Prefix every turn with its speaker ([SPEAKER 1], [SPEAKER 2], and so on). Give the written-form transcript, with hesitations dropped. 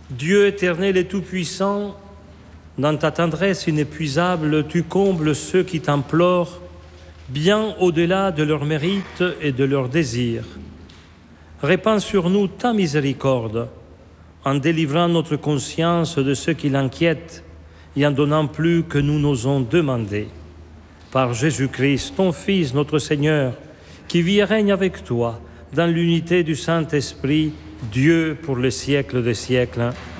[SPEAKER 1] Dieu éternel et tout-puissant, dans ta tendresse inépuisable, tu combles ceux qui t'implorent, bien au-delà de leurs mérites et de leurs désirs. Répands sur nous ta miséricorde, en délivrant notre conscience de ce qui l'inquiète et en donnant plus que nous n'osons demander. Par Jésus-Christ, ton Fils, notre Seigneur, qui vit et règne avec toi, dans l'unité du Saint-Esprit, Dieu pour les siècles des siècles.